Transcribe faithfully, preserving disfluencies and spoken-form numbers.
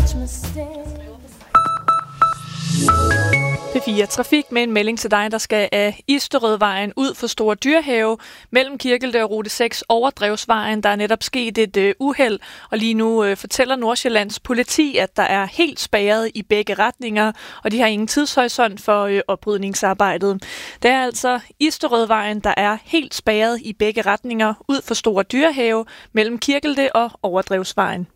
P fire Trafik med en melding til dig, der skal af Isterødvejen ud for Store Dyrehave mellem Kirkelte og Rute seks Overdrevsvejen. Der er netop sket et øh, uheld, og lige nu øh, fortæller Nordsjællands politi, at der er helt spærret i begge retninger, og de har ingen tidshorisont for øh, oprydningsarbejdet. Det er altså Isterødvejen, der er helt spærret i begge retninger ud for Store Dyrehave mellem Kirkelte og Overdrevsvejen.